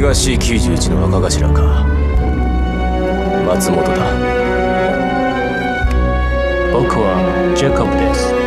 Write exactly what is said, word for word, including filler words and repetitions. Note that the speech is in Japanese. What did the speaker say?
が シーきゅうじゅういち の若頭か。松本だ。 僕はジェイコブです。